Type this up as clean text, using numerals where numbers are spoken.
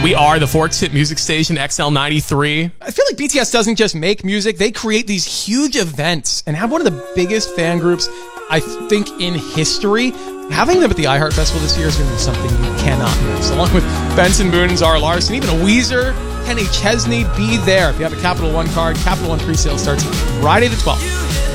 We are the Forks Hit Music Station, XL93. I feel like BTS doesn't just make music, they create these huge events and have one of the biggest fan groups, I think, in history. Having them at the iHeart Festival this year is going to be something you cannot miss. Along with Benson Boone and Zara Larson, even a Weezer, Kenny Chesney, be there. If you have a Capital One card, Capital One pre-sale starts Friday the 12th.